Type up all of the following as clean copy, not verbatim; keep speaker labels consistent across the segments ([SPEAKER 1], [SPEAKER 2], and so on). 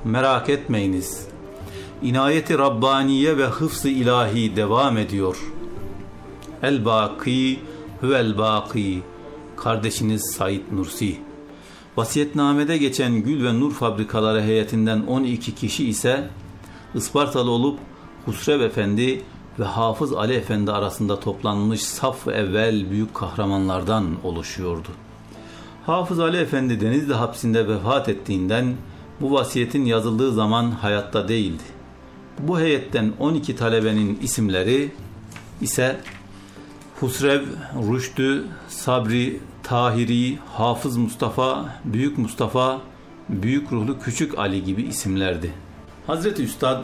[SPEAKER 1] merak etmeyiniz. İnayeti Rabbaniye ve hıfz-ı ilahi devam ediyor. El-Baki huvel-Baki. Kardeşiniz Said Nursi. Vasiyetnamede geçen Gül ve Nur Fabrikaları heyetinden 12 kişi ise Ispartalı olup Husrev Efendi ve Hafız Ali Efendi arasında toplanmış saf-ı evvel büyük kahramanlardan oluşuyordu. Hafız Ali Efendi Denizli hapsinde vefat ettiğinden bu vasiyetin yazıldığı zaman hayatta değildi. Bu heyetten 12 talebenin isimleri ise Husrev, Rüştü, Sabri, Tahiri, Hafız Mustafa, Büyük Mustafa, Büyük Ruhlu Küçük Ali gibi isimlerdi. Hazreti Üstad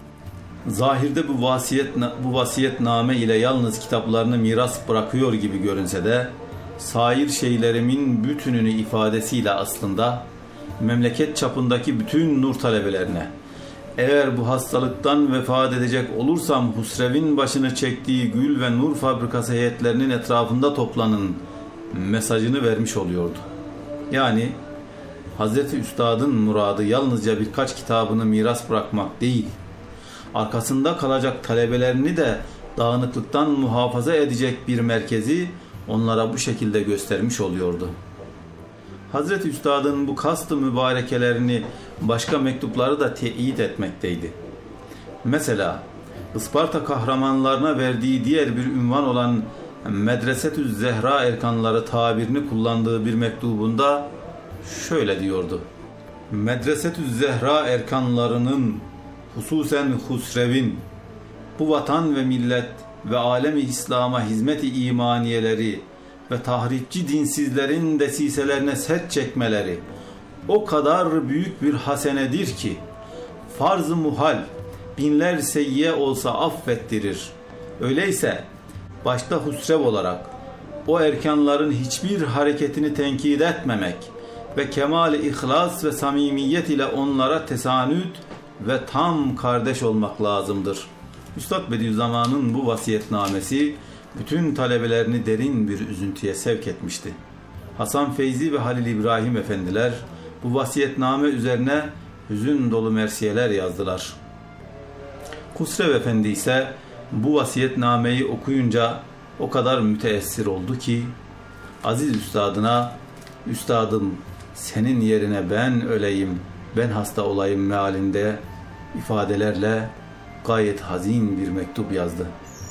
[SPEAKER 1] zahirde bu vasiyetname ile yalnız kitaplarını miras bırakıyor gibi görünse de sair şeylerimin bütününü ifadesiyle aslında memleket çapındaki bütün nur talebelerine, eğer bu hastalıktan vefat edecek olursam Husrev'in başını çektiği Gül ve Nur Fabrikası heyetlerinin etrafında toplanın mesajını vermiş oluyordu. Yani Hazreti Üstad'ın muradı yalnızca birkaç kitabını miras bırakmak değil, arkasında kalacak talebelerini de dağınıklıktan muhafaza edecek bir merkezi onlara bu şekilde göstermiş oluyordu. Hazreti Üstad'ın bu kast-ı mübarekelerini başka mektupları da teyit etmekteydi. Mesela Isparta kahramanlarına verdiği diğer bir ünvan olan Medresetü Zehra Erkanları tabirini kullandığı bir mektubunda şöyle diyordu: Medresetü Zehra Erkanlarının, hususen Husrev'in, bu vatan ve millet ve alemi İslam'a hizmet-i imaniyeleri ve tahripçi dinsizlerin desiselerine set çekmeleri o kadar büyük bir hasenedir ki farz-ı muhal binler seyyiye olsa affettirir. Öyleyse başta Husrev olarak o erkanların hiçbir hareketini tenkit etmemek ve kemal-i ihlas ve samimiyet ile onlara tesanüt ve tam kardeş olmak lazımdır. Üstad Bediüzzaman'ın bu vasiyetnamesi bütün talebelerini derin bir üzüntüye sevk etmişti. Hasan Feyzi ve Halil İbrahim efendiler bu vasiyetname üzerine hüzün dolu mersiyeler yazdılar. Husrev Efendi ise bu vasiyetnameyi okuyunca o kadar müteessir oldu ki aziz üstadına "Üstadım, senin yerine ben öleyim, ben hasta olayım" mealinde ifadelerle gayet hazin bir mektup yazdı.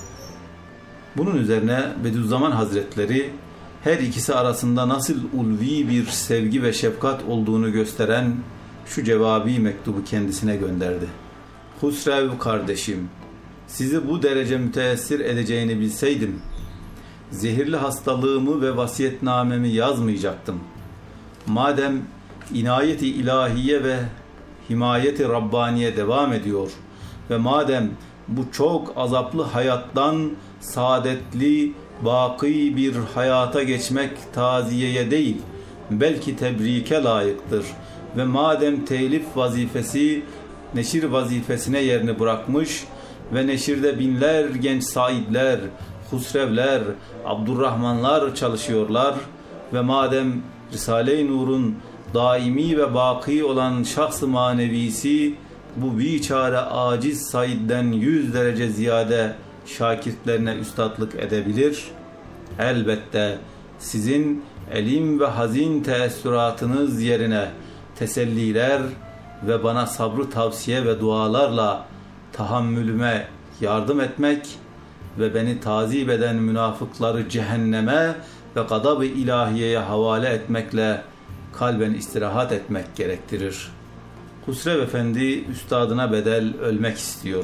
[SPEAKER 1] Bunun üzerine Bediüzzaman Hazretleri her ikisi arasında nasıl ulvi bir sevgi ve şefkat olduğunu gösteren şu cevabi mektubu kendisine gönderdi. Husrev kardeşim, sizi bu derece müteessir edeceğini bilseydim, zehirli hastalığımı ve vasiyetnamemi yazmayacaktım. Madem inayeti ilahiye ve himayeti Rabbaniye devam ediyor ve madem bu çok azaplı hayattan saadetli, baki bir hayata geçmek taziyeye değil, belki tebrike layıktır ve madem telif vazifesi neşir vazifesine yerini bırakmış ve neşirde binler genç Saidler, Husrevler, Abdurrahmanlar çalışıyorlar ve madem Risale-i Nur'un daimi ve baki olan şahs-ı manevisi bu biçare aciz Said'den 100 derece ziyade şakirtlerine üstadlık edebilir, elbette sizin elim ve hazin teessüratınız yerine teselliler ve bana sabrı tavsiye ve dualarla tahammülüme yardım etmek ve beni tazip eden münafıkları cehenneme ve gadab-ı ilahiyeye havale etmekle kalben istirahat etmek gerektirir. Husrev Efendi üstadına bedel ölmek istiyor.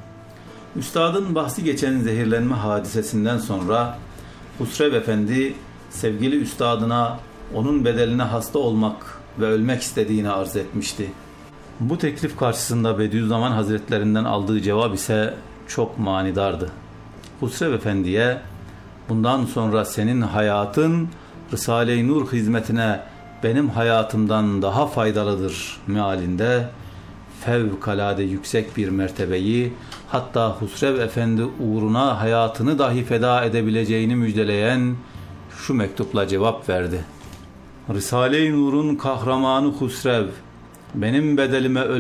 [SPEAKER 1] Üstadın bahsi geçen zehirlenme hadisesinden sonra Husrev Efendi sevgili üstadına onun bedeline hasta olmak ve ölmek istediğini arz etmişti. Bu teklif karşısında Bediüzzaman Hazretlerinden aldığı cevap ise çok manidardı. Husrev Efendi'ye bundan sonra senin hayatın Risale-i Nur hizmetine benim hayatımdan daha faydalıdır mealinde fevkalade yüksek bir mertebeyi, hatta Husrev Efendi uğruna hayatını dahi feda edebileceğini müjdeleyen şu mektupla cevap verdi. Risale-i Nur'un kahramanı Husrev, benim bedelime